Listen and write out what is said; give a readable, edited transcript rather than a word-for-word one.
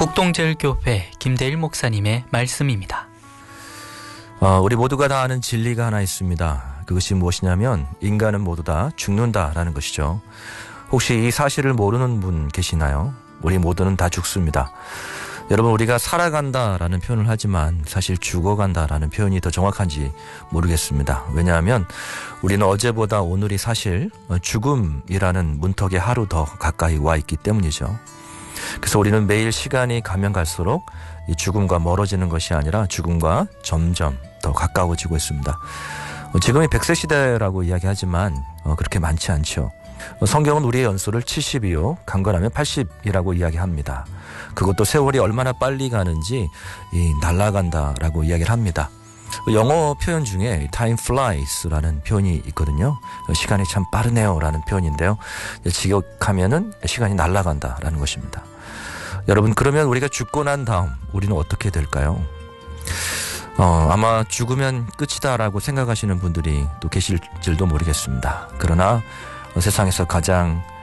국동제일교회 김대일 목사님의 말씀입니다. 우리 모두가 다 아는 진리가 하나 있습니다. 그것이 무엇이냐면 인간은 모두 다 죽는다라는 것이죠. 혹시 이 사실을 모르는 분 계시나요? 우리 모두는 다 죽습니다. 여러분, 우리가 살아간다라는 표현을 하지만 사실 죽어간다라는 표현이 더 정확한지 모르겠습니다. 왜냐하면 우리는 어제보다 오늘이 사실 죽음이라는 문턱에 하루 더 가까이 와 있기 때문이죠. 그래서 우리는 매일 시간이 가면 갈수록 이 죽음과 멀어지는 것이 아니라 죽음과 점점 더 가까워지고 있습니다. 지금이 100세 시대라고 이야기하지만 그렇게 많지 않죠. 성경은 우리의 연수를 70이요 강건하면 80이라고 이야기합니다. 그것도 세월이 얼마나 빨리 가는지 날아간다라고 이야기를 합니다. 영어 표현 중에 time flies라는 표현이 있거든요. 시간이 참 빠르네요라는 표현인데요. 직역하면은 시간이 날아간다라는 것입니다. 여러분, 그러면 우리가 죽고 난 다음 우리는 어떻게 될까요? 아마 죽으면 끝이다라고 생각하시는 분들이 또 계실지도 모르겠습니다. 그러나 세상에서 가장